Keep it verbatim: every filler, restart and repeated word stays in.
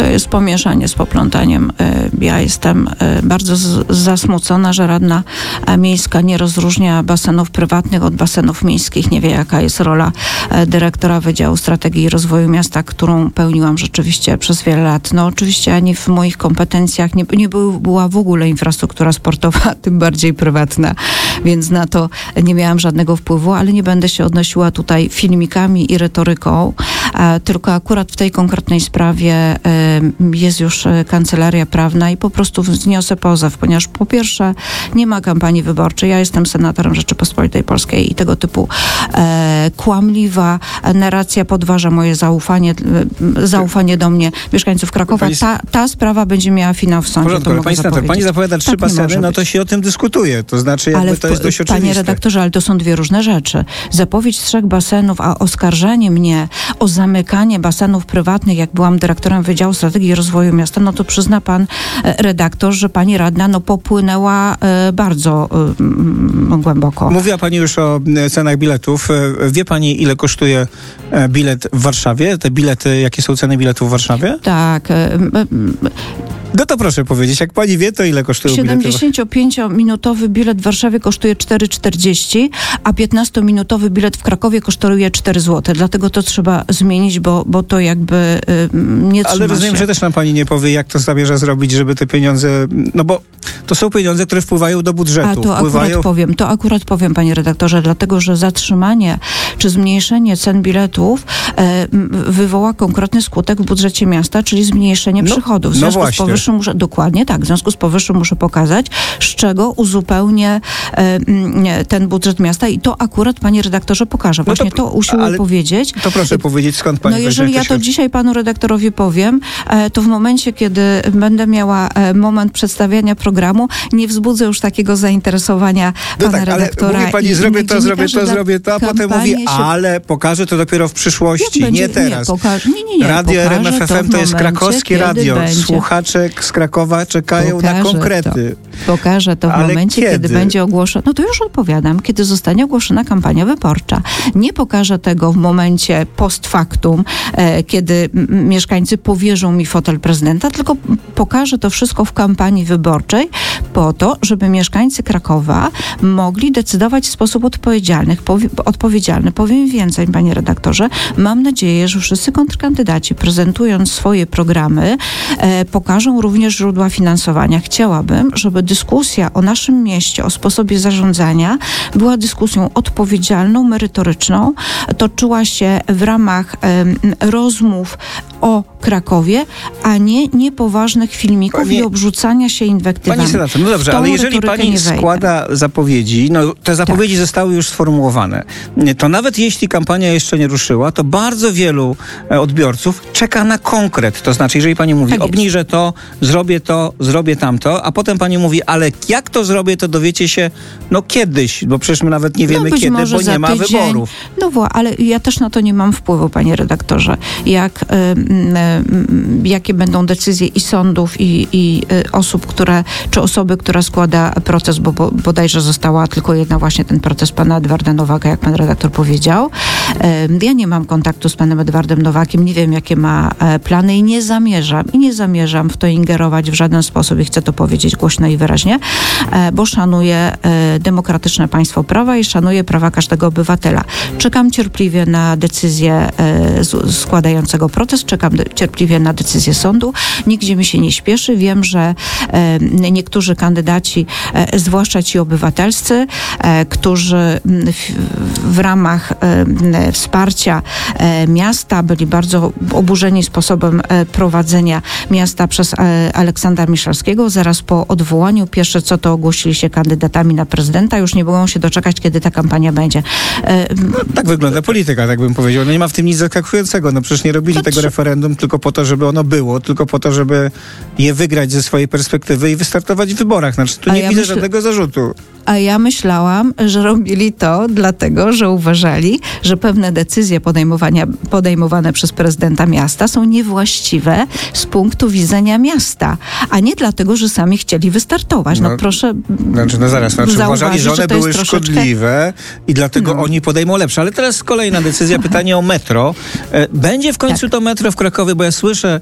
to jest pomieszanie z poplątaniem. Ja jestem bardzo z, zasmucona, że Radna Miejska nie rozróżnia basenów prywatnych od basenów miejskich. Nie wie, jaka jest rola dyrektora Wydziału Strategii i Rozwoju Miasta, którą pełniłam rzeczywiście przez wiele lat. No oczywiście ani w moich kompetencjach nie, nie był, była w ogóle infrastruktura sportowa, tym bardziej prywatna, więc na to nie miałam żadnego wpływu, ale nie będę się odnosiła tutaj filmikami i retoryką, tylko akurat w tej konkretnej sprawie jest już kancelaria prawna i po prostu wzniosę pozew, ponieważ po pierwsze nie ma kampanii wyborczej. Ja jestem senatorem Rzeczypospolitej Polskiej i tego typu e, kłamliwa narracja podważa moje zaufanie, zaufanie do mnie mieszkańców Krakowa. Ta, ta sprawa będzie miała finał w sądzie. W porządku, pani senator, pani zapowiada trzy tak baseny, no to się o tym dyskutuje. To znaczy, jakby ale w, to jest dość oczywiste. Panie redaktorze, ale to są dwie różne rzeczy. Zapowiedź trzech basenów, a oskarżanie mnie o zamykanie basenów prywatnych, jak byłam dyrektorem Wydziału Strategii i Rozwoju Miasta, no to przyzna pan redaktor, że pani radna no popłynęła e, bardzo e, głęboko. Mówiła pani już o cenach biletów. Wie pani, ile kosztuje bilet w Warszawie? Te bilety, jakie są ceny biletów w Warszawie? Tak. No to proszę powiedzieć, jak pani wie, to ile kosztują bilety? siedemdziesięciopięciominutowy bilet w Warszawie kosztuje cztery czterdzieści, a piętnastominutowy bilet w Krakowie kosztuje cztery złote. Dlatego to trzeba zmienić, bo, bo to jakby y, nie trzyma Ale rozumiem, się. że też nam pani nie powie, jak to zamierza zrobić, żeby te pieniądze... No bo to są pieniądze, które wpływają do budżetu. A to wpływają... akurat powiem, to akurat powiem, panie redaktorze, dlatego, że zatrzymanie czy zmniejszenie cen biletów e, wywoła konkretny skutek w budżecie miasta, czyli zmniejszenie no, przychodów. W no związku właśnie. z powyższym muszę, dokładnie tak, w związku z powyższym muszę pokazać, z czego uzupełnię e, ten budżet miasta i to akurat, panie redaktorze, pokażę. Właśnie no to, to usiłuję powiedzieć. To proszę powiedzieć, skąd pani... No jeżeli ja to dzisiaj panu redaktorowi powiem, e, to w momencie, kiedy będę miała e, moment przedstawiania programu, nie wzbudzę już takiego zainteresowania no pana tak, redaktora. Ale mówi pani, i, zrobię i to, zrobię to, zrobię to, a potem mówi, się... ale pokażę to dopiero w przyszłości, będzie, nie teraz. Nie, pokaż, nie, nie, nie, radio R M F F M to, to jest krakowskie radio. Będzie. Słuchacze z Krakowa czekają pokażę na konkrety. To. Pokażę to w ale momencie, kiedy? kiedy będzie ogłoszona, no to już odpowiadam, kiedy zostanie ogłoszona kampania wyborcza. Nie pokażę tego w momencie post factum, e, kiedy m, mieszkańcy powierzą mi fotel prezydenta, tylko pokażę to wszystko w kampanii wyborczej po to, żeby mieszkańcy Krakowa mogli decydować w sposób odpowiedzialny. Powie, odpowiedzialny. Powiem więcej, panie redaktorze. Mam nadzieję, że wszyscy kontrkandydaci, prezentując swoje programy, e, pokażą również źródła finansowania. Chciałabym, żeby dyskusja o naszym mieście, o sposobie zarządzania była dyskusją odpowiedzialną, merytoryczną, toczyła się w ramach e, rozmów o Krakowie, a nie niepoważnych filmików pani, i obrzucania się inwektywami. Pani senator, no dobrze, ale jeżeli pani składa zapowiedzi, no te zapowiedzi tak. zostały już sformułowane, to nawet jeśli kampania jeszcze nie ruszyła, to bardzo wielu odbiorców czeka na konkret. To znaczy, jeżeli pani mówi, tak obniżę to, zrobię to, zrobię tamto, a potem pani mówi, ale jak to zrobię, to dowiecie się no kiedyś, bo przecież my nawet nie wiemy no kiedy, bo nie ma tydzień. wyborów. No właśnie, ale ja też na to nie mam wpływu, panie redaktorze. Jak, y, y, jakie będą decyzje i sądów, i, i y, osób, które, czy osoby, która składa proces, bo, bo bodajże została tylko jedna właśnie ten proces pana Edwarda Nowaka, jak pan redaktor powiedział. Y, ja nie mam kontaktu z panem Edwardem Nowakiem, nie wiem, jakie ma e, plany i nie zamierzam, i nie zamierzam w to ingerować w żaden sposób i chcę to powiedzieć głośno i wyraźnie, e, bo szanuję e, demokratyczne państwo prawa i szanuję prawa każdego obywatela. Czekam cierpliwie na decyzję e, z, składającego proces, czekam de, cierpliwie na decyzję sądu. Nigdzie mi się nie śpieszy. Wiem, że e, niektórzy kandydaci, e, zwłaszcza ci obywatelscy, e, którzy w, w ramach e, wsparcia e, miasta byli bardzo oburzeni sposobem e, prowadzenia miasta przez e, Aleksandra Miszalskiego. Zaraz po odwołaniu pierwsze co to ogłosili się kandydatami na prezydenta. Już nie mogą się doczekać, kiedy ta kampania będzie. E, no, tak wygląda polityka, tak bym powiedział. No nie ma w tym nic zaskakującego. No przecież nie robili to tego trzy... referendum tylko po to, żeby ono było, tylko po to, żeby je wygrać ze swojej perspektywy i wystartować w wyborach. Znaczy tu nie ja widzę myśl... żadnego zarzutu. A ja myślałam, że robili to dlatego, że uważali, że pewne decyzje podejmowania, podejmowane przez prezydenta miasta są niewłaściwe z punktu widzenia miasta, a nie dlatego, że sami chcieli wystartować. No, no proszę znaczy, no zaraz, znaczy uważali, że one że były troszeczkę... szkodliwe i dlatego no. oni podejmą lepsze. Ale teraz kolejna decyzja, pytanie o metro. Będzie w końcu tak. to metro w Krakowie, bo ja słyszę